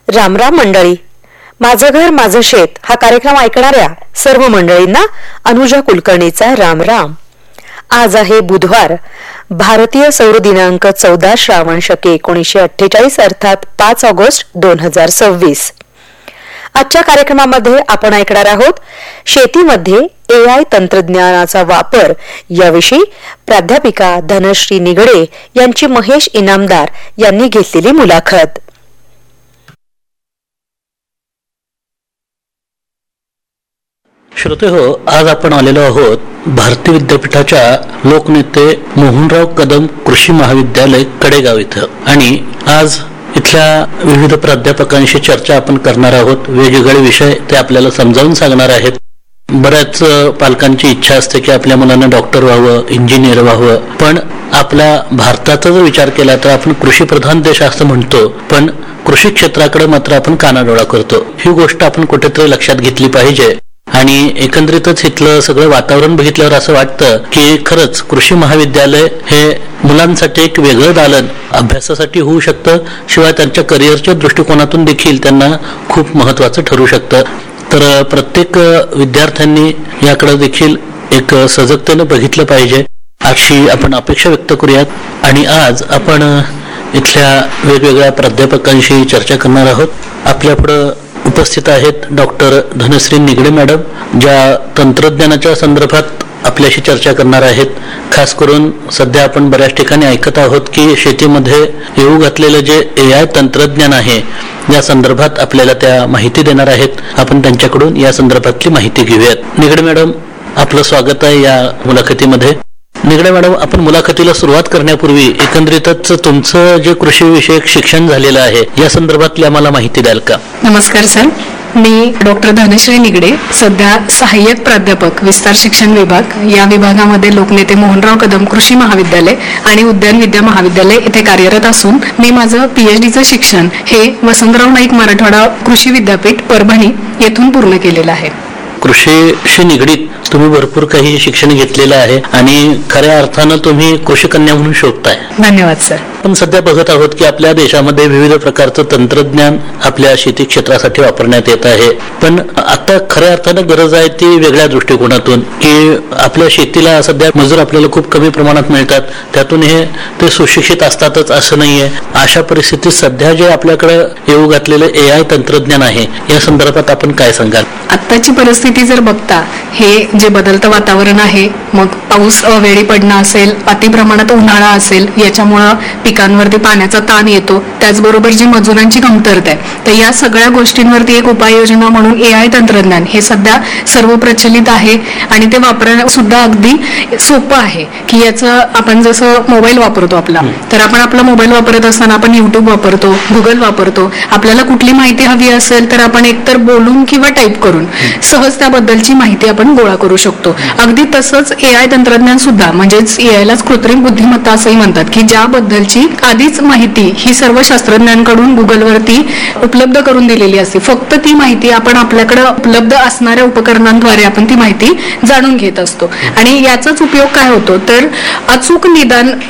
राम राम मंडळी. माझं घर माझं शेत हा कार्यक्रम ऐकणाऱ्या सर्व मंडळींना अनुजा कुलकर्णीचा राम राम. आज आहे बुधवार, भारतीय सौर दिनांक 14 श्रावण शके 1948 अर्थात 5 ऑगस्ट 2026. आजच्या कार्यक्रमामध्ये आपण ऐकणार आहोत शेतीमध्ये AI तंत्रज्ञानाचा वापर याविषयी प्राध्यापिका धनश्री निगडे यांची महेश इनामदार यांनी घेतलेली मुलाखत. श्रोते हो, आज आपण आलेलो आहोत भारतीय विद्यापीठाच्या लोकनेते मोहनराव कदम कृषी महाविद्यालय कडेगाव इथं. आणि आज इथल्या विविध प्राध्यापकांशी चर्चा आपण करणार आहोत. वेगवेगळे विषय ते आपल्याला समजावून सांगणार आहेत. बऱ्याच पालकांची इच्छा असते की आपल्या मुलांना डॉक्टर व्हावं, इंजिनियर व्हावं, पण आपल्या भारताचा जर विचार केला तर आपण कृषी प्रधान देश असं म्हणतो, पण कृषी क्षेत्राकडे मात्र आपण कानाडोळा करतो. ही गोष्ट आपण कुठेतरी लक्षात घेतली पाहिजे. आणि एकंदरीतच इथलं सगळं वातावरण बघितल्यावर असं वाटतं की खरंच कृषी महाविद्यालय हे मुलांसाठी एक वेगळं दालन अभ्यासासाठी होऊ शकतं, शिवाय त्यांच्या करिअरच्या दृष्टिकोनातून देखील त्यांना खूप महत्त्वाचं ठरू शकतं. तर प्रत्येक विद्यार्थ्यांनी याकडे देखील एक सजगतेनं बघितलं पाहिजे अशी आपण अपेक्षा व्यक्त करूयात. आणि आज आपण इथल्या वेगवेगळ्या प्राध्यापकांशी चर्चा करणार आहोत. आपल्यापुढं उपस्थित आहेत डॉक्टर धनश्री निगडे मॅडम, ज्या तंत्रज्ञानाच्या संदर्भात आपल्याशी चर्चा करणार आहेत. खास करून सध्या आपण बऱ्याच ठिकाणी ऐकत आहोत की शेतीमध्ये येऊ घातलेलं जे AI तंत्रज्ञान आहे या संदर्भात आपल्याला त्या माहिती देणार आहेत. आपण त्यांच्याकडून या संदर्भातली माहिती घेऊयात. निगडे मॅडम, आपलं स्वागत आहे या मुलाखतीमध्ये. निगडे मॅडम, आपण मुलाखतीला सुरुवात करण्यापूर्वी एकंदरीतच तुमचं जे कृषी विषयक शिक्षण झालेलं आहे या संदर्भातली आम्हाला माहिती द्याल का? नमस्कार सर, मी डॉक्टर धनश्री निगडे, सध्या सहाय्यक प्राध्यापक विस्तार शिक्षण विभाग या विभागामध्ये लोकनेते मोहनराव कदम कृषी महाविद्यालय आणि उद्यान विद्या महाविद्यालय येथे कार्यरत असून मी माझं PhDचं शिक्षण हे वसंतराव नाईक मराठवाडा कृषी विद्यापीठ परभणी येथून पूर्ण केलेलं आहे. कृषीशी निगडीत तुम्ही भरपूर काही शिक्षण घेतलेलं आहे आणि खऱ्या अर्थानं तुम्ही कृषी कन्या म्हणून शोधताय. धन्यवाद सर. पण सध्या बघत आहोत की आपल्या देशामध्ये विविध प्रकारचं तंत्रज्ञान आपल्या शेती क्षेत्रासाठी वापरण्यात येत आहे. पण आता खऱ्या अर्थानं गरज आहे ती वेगळ्या दृष्टिकोनातून की आपल्या शेतीला सध्या मजूर आपल्याला खूप कमी प्रमाणात मिळतात, त्यातून हे ते सुशिक्षित असतातच असं नाहीये. अशा परिस्थितीत सध्या जे आपल्याकडे येऊ घातलेलं AI तंत्रज्ञान आहे या संदर्भात आपण काय सांगाल? आत्ताची परिस्थिती जर बघता, हे जे बदलतं वातावरण आहे, मग पाऊस अवेळी पडणं असेल, अतिप्रमाणात उन्हाळा असेल, याच्यामुळं पिकांवरती पाण्याचा ताण येतो, त्याचबरोबर जी मजुरांची कमतरता आहे, तर या सगळ्या गोष्टींवरती एक उपाययोजना म्हणून AI तंत्रज्ञान हे सध्या सर्व प्रचलित आहे आणि ते वापरणं सुद्धा अगदी सोपं आहे. की याचं आपण जसं मोबाईल वापरतो आपला, तर आपण आपला मोबाईल वापरत असताना आपण YouTube वापरतो, गुगल वापरतो. आपल्याला कुठली माहिती हवी असेल तर आपण एकतर बोलून किंवा टाईप करून सहज त्याबद्दलची माहिती आपण गोळा करू शकतो. अगदी तसंच AI तंत्रज्ञान सुद्धा, म्हणजेच AIलाच कृत्रिम बुद्धिमत्ता असंही म्हणतात, की ज्याबद्दलची आधीच माहिती ही सर्व शास्त्रज्ञांकडून गुगलवरती उपलब्ध करून दिलेली असते. फक्त ती माहिती आपण आपल्याकडे उपलब्ध असणाऱ्या उपकरणांद्वारे आपण ती माहिती जाणून घेत असतो. आणि याचाच उपयोग काय होतो तर अचूक निदान